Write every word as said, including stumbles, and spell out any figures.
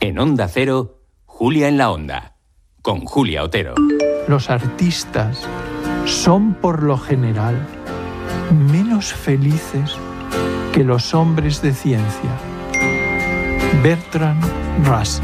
En Onda Cero, Julia en la Onda, con Julia Otero. Los artistas son por lo general menos felices que los hombres de ciencia. Bertrand Russell.